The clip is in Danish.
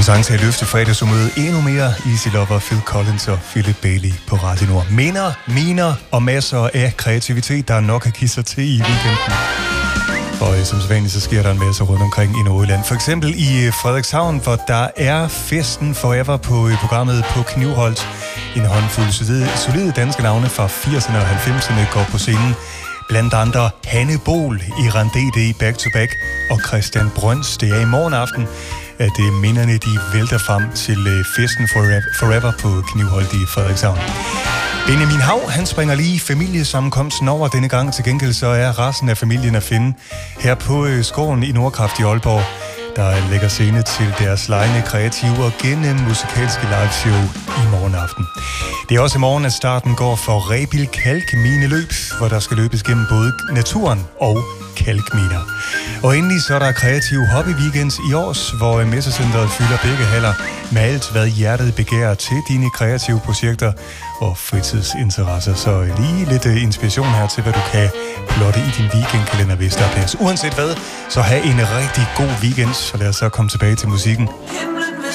sang til at løfte fredagshumøret endnu mere. Easy Lover, Phil Collins og Philip Bailey på Radio Nord. Minder, miner og masser af kreativitet, der er nok at give sig til i weekenden. Og som sædvanligt, så sker der en masse rundt omkring i Nordjylland. For eksempel i Frederikshavn, hvor der er festen forever på programmet på Knivholdt. En håndfuld solide danske navne fra 80'erne og 90'erne går på scenen. Blandt andre Hanne Bol, Iran D.D. Back to Back og Christian Brøns. Det er i morgen aften, at minderne de vælter frem til festen forever på Knivholdt i Frederikshavn. Benjamin Hav, han springer lige familiesammenkomsten over denne gang. Til gengæld så er resten af familien at finde her på Skoven i Nordkraft i Aalborg, der lægger scene til deres legende kreative og gennem-musikalske liveshow i morgen aften. Det er også i morgen, at starten går for Rebild Kalkmineløb, hvor der skal løbes gennem både naturen og kalkminer. Og endelig så er der kreativ hobbyweekends i års, hvor Messecenteret fylder begge haller med alt, hvad hjertet begærer til dine kreative projekter og fritidsinteresser. Så lige lidt inspiration her til, hvad du kan plotte i din weekendkalender, hvis der er plads. Uanset hvad, så have en rigtig god weekend, så lad os så komme tilbage til musikken.